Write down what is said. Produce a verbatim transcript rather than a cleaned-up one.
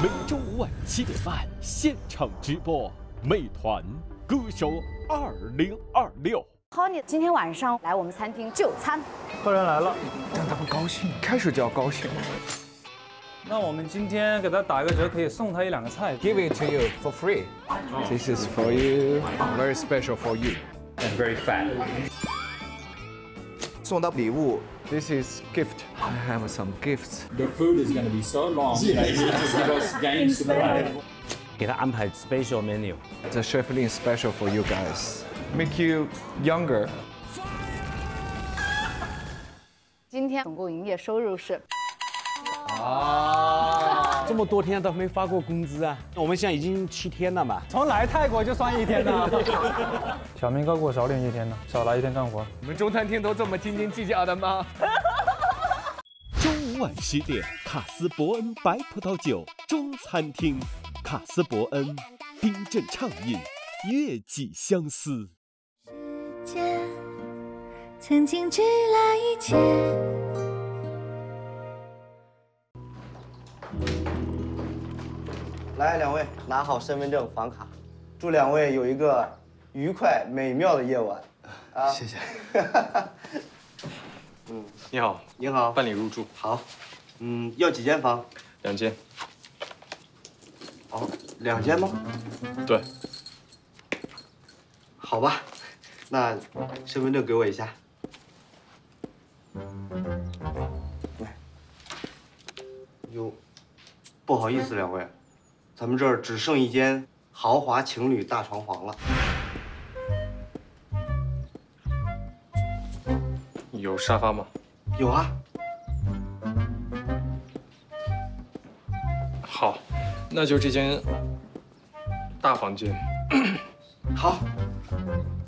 每周五晚七点半现场直播，美团歌手二零二六。 Tony 今天晚上来我们餐厅就餐， 客人来了， 让他们高兴，开始就要高兴。 那我们今天给他打一个折，可以送他一两个菜。 Give it to you for free. This is for you, very special for you, and very fat. 送的礼物 This is gift. I have some gifts. The food is going to be so long. That you have to give us games to play. 给他安排 special menu。 The chef Lin special for you guys. Make you younger. 今天总共营业收入是啊，这么多天都没发过工资啊！我们现在已经七天了嘛。 从来泰国就算一天呢。小明高过少领一天呢，少来一天干活。 你们中餐厅都这么斤斤计较的吗？ 周五晚十点，卡斯伯恩白葡萄酒中餐厅，卡斯伯恩冰镇畅饮，月季相思。 世界曾经知了一切。 来，两位拿好身份证、房卡，祝两位有一个愉快美妙的夜晚。啊，谢谢。嗯， 你好， 您好， 办理入住。 好，嗯，要几间房？ 两间。 哦，两间吗？ 对。 好吧，那身份证给我一下。来。哟，不好意思，两位。 咱们这儿只剩一间豪华情侣大床房了。 有沙发吗？ 有啊。 好，那就这间大房间。 好。